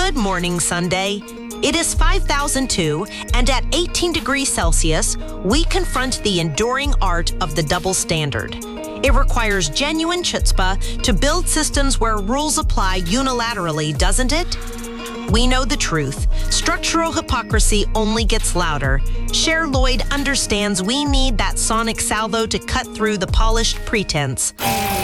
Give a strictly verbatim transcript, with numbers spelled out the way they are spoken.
Good morning, Sunday. It is five thousand two, and at eighteen degrees Celsius, we confront the enduring art of the double standard. It requires genuine chutzpah to build systems where rules apply unilaterally, doesn't it? We know the truth. Structural hypocrisy only gets louder. Cher Lloyd understands we need that sonic salvo to cut through the polished pretense.